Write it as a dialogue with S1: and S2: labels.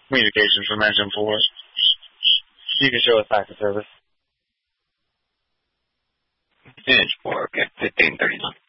S1: Communications from Engine 4. You can show us back to service.
S2: Engine 4, okay, 1539.